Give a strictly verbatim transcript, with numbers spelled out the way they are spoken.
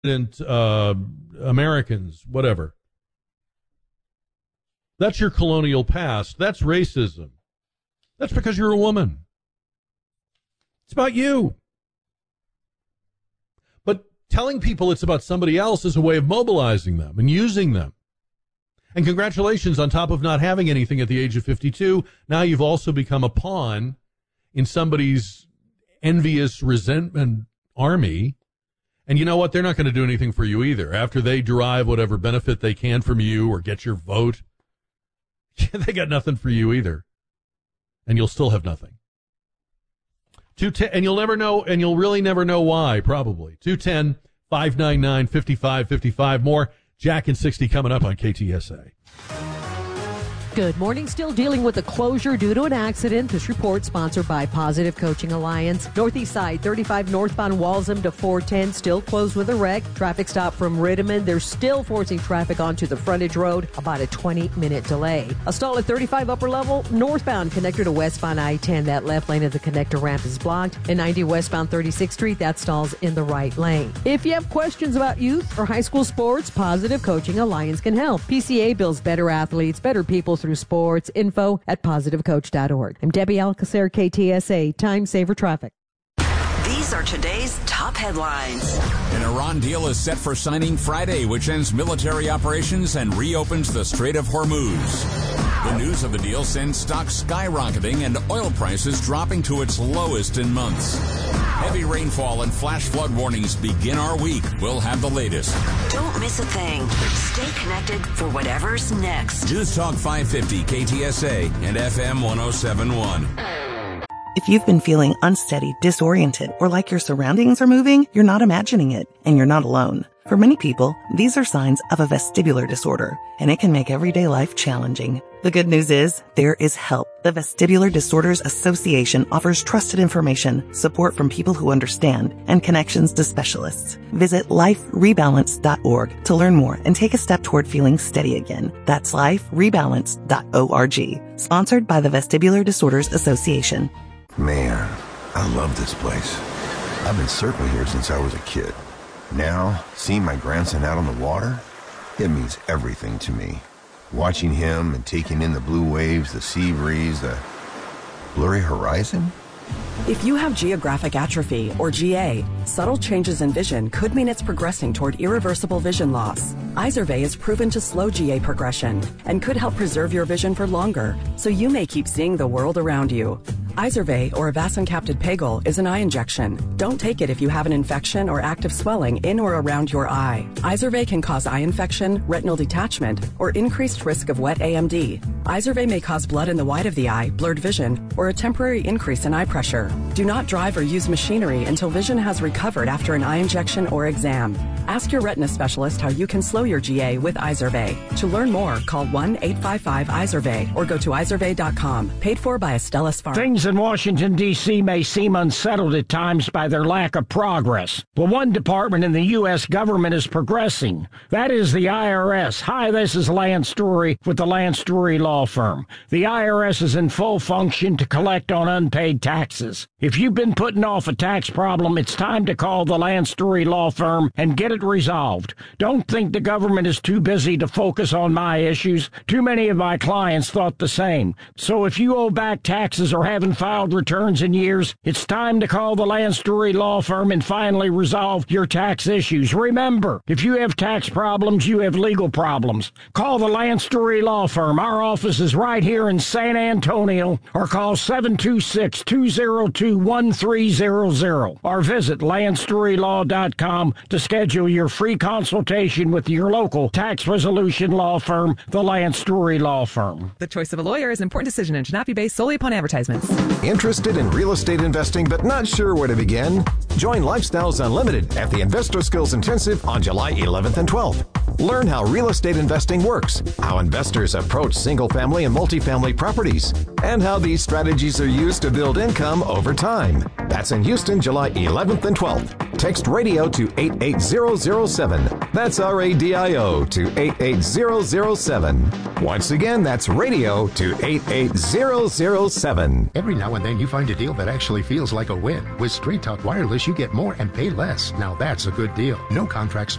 uh, Americans, whatever. That's your colonial past. That's racism. That's because you're a woman. It's about you. But telling people it's about somebody else is a way of mobilizing them and using them. And congratulations, on top of not having anything at the age of fifty-two, now you've also become a pawn in somebody's envious resentment army. And you know what? They're not going to do anything for you either. After they derive whatever benefit they can from you or get your vote, they got nothing for you either. And you'll still have nothing. two ten, and you'll never know, and you'll really never know why, probably. two one zero, five nine nine, five five five five. More Jack and sixty coming up on K T S A. Good morning. Still dealing with a closure due to an accident. This report sponsored by Positive Coaching Alliance. Northeast side, thirty-five northbound Walsham to four ten, still closed with a wreck. Traffic stop from Rittiman. They're still forcing traffic onto the frontage road. About a twenty-minute delay. A stall at thirty-five upper level, northbound connector to westbound I ten. That left lane of the connector ramp is blocked. And ninety westbound thirty-sixth Street, that stall's in the right lane. If you have questions about youth or high school sports, Positive Coaching Alliance can help. P C A builds better athletes, better people through sports. Info at positive coach dot org. I'm Debbie Alcacer, K T S A, Time Saver Traffic. These are today's top headlines. An Iran deal is set for signing Friday, which ends military operations and reopens the Strait of Hormuz. The news of the deal sends stocks skyrocketing and oil prices dropping to its lowest in months. Heavy rainfall and flash flood warnings begin our week. We'll have the latest. Don't miss a thing. Stay connected for whatever's next. News Talk five fifty K T S A and F M one oh seven point one. If you've been feeling unsteady, disoriented, or like your surroundings are moving, you're not imagining it, and you're not alone. For many people, these are signs of a vestibular disorder, and it can make everyday life challenging. The good news is, there is help. The Vestibular Disorders Association offers trusted information, support from people who understand, and connections to specialists. Visit life rebalance dot org to learn more and take a step toward feeling steady again. That's life rebalance dot org. Sponsored by the Vestibular Disorders Association. Man, I love this place. I've been surfing here since I was a kid. Now, seeing my grandson out on the water, it means everything to me. Watching him and taking in the blue waves, the sea breeze, the blurry horizon. If you have geographic atrophy, or G A, subtle changes in vision could mean it's progressing toward irreversible vision loss. Izervay is proven to slow G A progression and could help preserve your vision for longer, so you may keep seeing the world around you. Izervay, or avacincaptad pegol, is an eye injection. Don't take it if you have an infection or active swelling in or around your eye. Izervay can cause eye infection, retinal detachment, or increased risk of wet A M D. Izervay may cause blood in the white of the eye, blurred vision, or a temporary increase in eye pressure. Do not drive or use machinery until vision has recovered after an eye injection or exam. Ask your retina specialist how you can slow your G A with Izervay. To learn more, call one eight five five Izervay or go to izervay dot com. Paid for by Astellas Pharma. Things in Washington, D C may seem unsettled at times by their lack of progress. But one department in the U S government is progressing. That is the I R S. Hi, this is Lance Story with the Lance Story Law Firm. The I R S is in full function to collect on unpaid taxes. If you've been putting off a tax problem, it's time to call the Lance Story Law Firm and get it resolved. Don't think the government is too busy to focus on my issues. Too many of my clients thought the same. So if you owe back taxes or haven't filed returns in years, it's time to call the Lance Story Law Firm and finally resolve your tax issues. Remember, if you have tax problems, you have legal problems. Call the Lance Story Law Firm. Our office is right here in San Antonio, or call seven two six, two zero two, one three zero zero or visit lance story law dot com to schedule your free consultation with your local tax resolution law firm, the Lance Story Law Firm. The choice of a lawyer is an important decision and should not be based solely upon advertisements. Interested in real estate investing but not sure where to begin? Join Lifestyles Unlimited at the Investor Skills Intensive on July eleventh and twelfth. Learn how real estate investing works, how investors approach single-family and multifamily properties, and how these strategies are used to build income over time. That's in Houston, July eleventh and twelfth. Text radio to eight eight zero zero seven. That's R A D I O to eight eight zero zero seven. Once again, that's radio to eight eight zero zero seven. Every now and then you find a deal that actually feels like a win. With Straight Talk Wireless, you get more and pay less. Now that's a good deal. No contracts.